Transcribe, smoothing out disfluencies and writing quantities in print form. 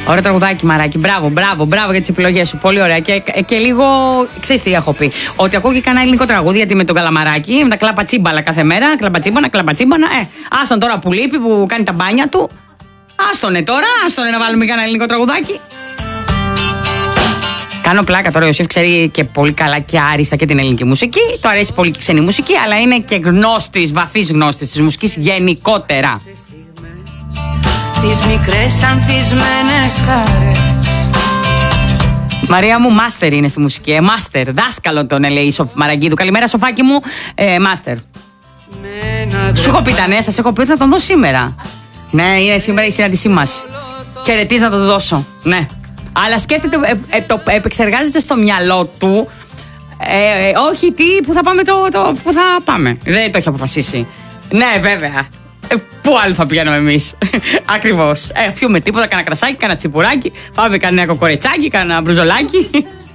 Ωραίο τραγουδάκι, Μαράκι. Μπράβο για τις επιλογές σου. Πολύ ωραία. Και λίγο. Ξέρεις τι έχω πει. Ότι ακούω και κανένα ελληνικό τραγούδι, γιατί με τον Καλαμαράκι, με τα κλαπατσίμπαλα κάθε μέρα. Κλαπατσίμπανα. Άστον τώρα που λείπει, που κάνει τα μπάνια του. Άστονε τώρα, να βάλουμε κανένα ελληνικό τραγουδάκι. Κάνω πλάκα τώρα. Ο Ιωσήφ ξέρει και πολύ καλά και άριστα και την ελληνική μουσική. Του αρέσει πολύ και η ξένη μουσική, αλλά είναι και γνώστης, βαθύς γνώστης της μουσικής γενικότερα. Τις μικρές ανθισμένες χαρές. Μαρία μου, μάστερ είναι στη μουσική. Μάστερ, δάσκαλο τον λέει η Μαραγκίδου. Καλημέρα, Σοφάκι μου. Μάστερ. Σου έχω πει τα νέα, σας έχω πει ότι θα τον δω σήμερα. Ναι, είναι σήμερα η συνάντησή μας. Χαιρετίζω να το δώσω. Ναι. Αλλά σκέφτεται, επεξεργάζεται στο μυαλό του. Όχι τι, που θα πάμε που θα πάμε. Δεν το έχει αποφασίσει. Ναι, βέβαια. Πού άλλο θα πηγαίνουμε εμείς. Ακριβώς. Φιούμε τίποτα, κανένα κρασάκι, κανένα τσιπουράκι. Φάμε κανένα κοκορετσάκι, κανένα μπρουζολάκι.